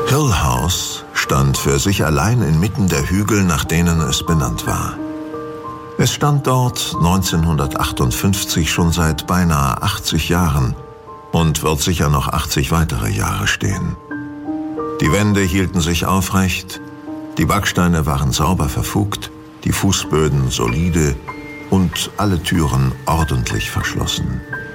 Hill House stand für sich allein inmitten der Hügel, nach denen es benannt war. Es stand dort 1958 schon seit beinahe 80 Jahren und wird sicher noch 80 weitere Jahre stehen. Die Wände hielten sich aufrecht, die Backsteine waren sauber verfugt, die Fußböden solide und alle Türen ordentlich verschlossen.